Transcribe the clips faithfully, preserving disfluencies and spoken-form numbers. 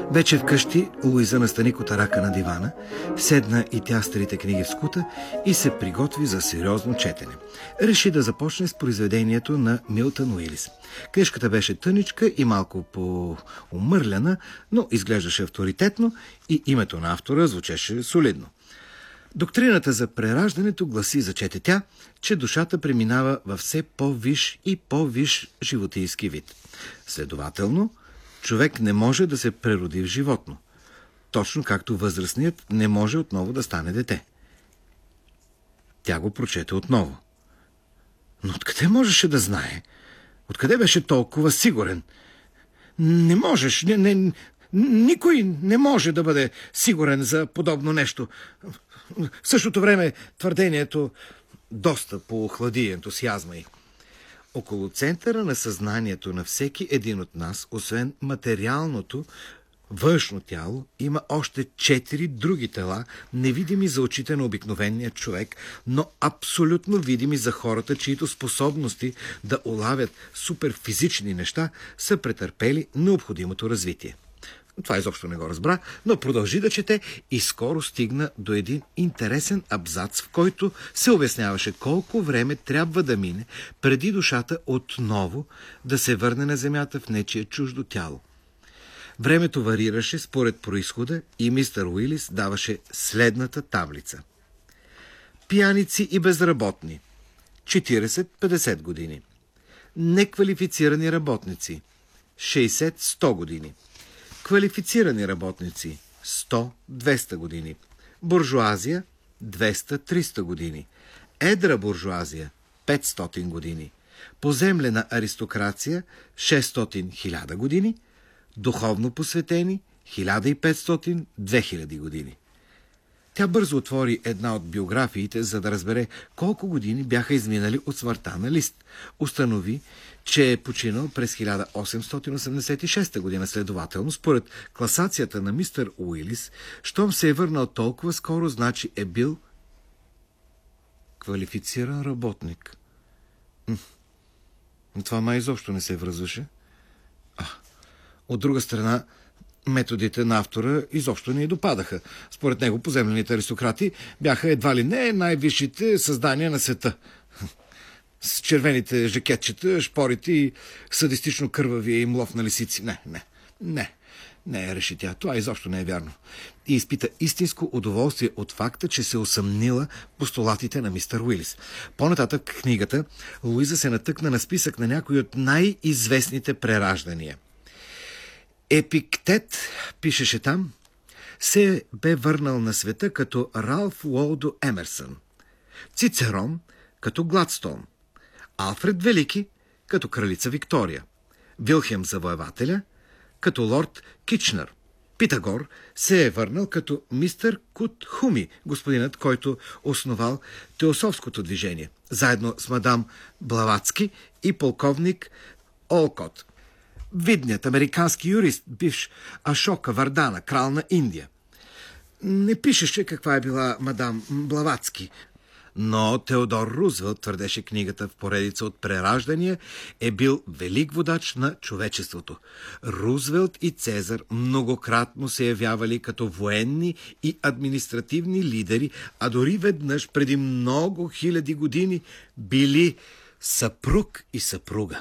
Вече вкъщи Луиза настани котарака на дивана, седна и тя с трите книги в скута и се приготви за сериозно четене. Реши да започне с произведението на Милтън Уилис. Книжката беше тъничка и малко по-умърляна, но изглеждаше авторитетно и името на автора звучеше солидно. Доктрината за прераждането гласи, зачете тя, че душата преминава във все по-виш и по-виш животийски вид. Следователно, човек не може да се прероди в животно, точно както възрастният не може отново да стане дете. Тя го прочете отново. Но откъде можеше да знае? Откъде беше толкова сигурен? Не можеш, не, не, никой не може да бъде сигурен за подобно нещо. В същото време твърдението доста поохлади ентусиазма й. Около центъра на съзнанието на всеки един от нас, освен материалното, външно тяло, има още четири други тела, невидими за очите на обикновения човек, но абсолютно видими за хората, чието способности да улавят суперфизични неща са претърпели необходимото развитие. Това изобщо не го разбра, но продължи да чете и скоро стигна до един интересен абзац, в който се обясняваше колко време трябва да мине преди душата отново да се върне на земята в нечие чуждо тяло. Времето варираше според произхода и мистер Уилис даваше следната таблица. Пияници и безработни – четирийсет до петдесет години. Неквалифицирани работници – шейсет до сто години. Квалифицирани работници – сто до двеста години. Буржуазия – двеста до триста години. Едра буржуазия – петстотин години. Поземлена аристокрация – шестстотин до хиляда години. Духовно посветени – хиляда и петстотин до две хиляди години. Тя бързо отвори една от биографиите, за да разбере колко години бяха изминали от смъртта на Лист. Установи, че е починал през хиляда осемстотин осемдесет и шеста година. Следователно, според класацията на мистер Уилис, щом се е върнал толкова скоро, значи е бил квалифициран работник. Но това май изобщо не се връзваше. А, от друга страна, методите на автора изобщо не й допадаха. Според него поземлените аристократи бяха едва ли не най-висшите създания на света. С червените жакетчета, шпорите и садистично кървавия им лов на лисици. Не, не, не, не, реши тя. Това изобщо не е вярно. И изпита истинско удоволствие от факта, че се усъмнила постулатите на мистер Уилис. По-нататък в книгата Луиза се натъкна на списък на някои от най-известните прераждания. Епиктет, пишеше там, се бе върнал на света като Ралф Уолдо Емерсън, Цицерон като Гладстон, Алфред Велики като кралица Виктория, Вилхем Завоевателя като лорд Кичнър. Питагор се е върнал като мистер Кут Хуми, господинът, който основал теософското движение, заедно с мадам Блаватски и полковник Олкот. Видният американски юрист, бивш Ашока Вардана, крал на Индия. Не пишеше каква е била мадам Блаватски, но Теодор Рузвелт, твърдеше книгата в поредица от прераждания, е бил велик водач на човечеството. Рузвелт и Цезар многократно се явявали като военни и административни лидери, а дори веднъж преди много хиляди години били съпруг и съпруга.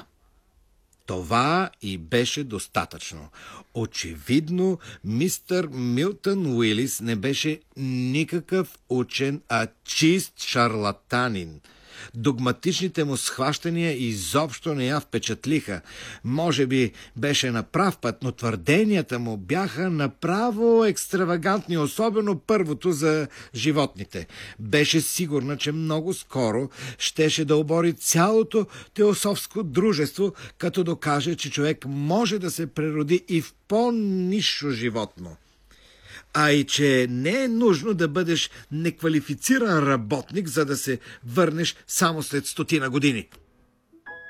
Това и беше достатъчно. Очевидно, мистър Милтън Уилис не беше никакъв учен, а чист шарлатанин. Догматичните му схващания изобщо не я впечатлиха. Може би беше на прав път, но твърденията му бяха направо екстравагантни, особено първото за животните. Беше сигурна, че много скоро щеше да обори цялото теософско дружество, като докаже, че човек може да се прероди и в по-нисшо животно. А и че не е нужно да бъдеш неквалифициран работник, за да се върнеш само след стотина години.